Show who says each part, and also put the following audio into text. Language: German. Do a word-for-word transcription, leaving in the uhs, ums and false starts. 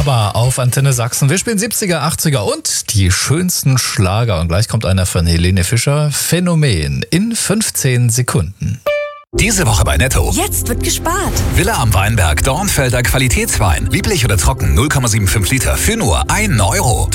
Speaker 1: ABBA auf Antenne Sachsen. Wir spielen siebziger, achtziger und die schönsten Schlager. Und gleich kommt einer von Helene Fischer. Phänomen in fünfzehn Sekunden.
Speaker 2: Diese Woche bei Netto.
Speaker 3: Jetzt wird gespart.
Speaker 2: Villa am Weinberg, Dornfelder Qualitätswein. Lieblich oder trocken null Komma fünfundsiebzig Liter für nur einen Euro.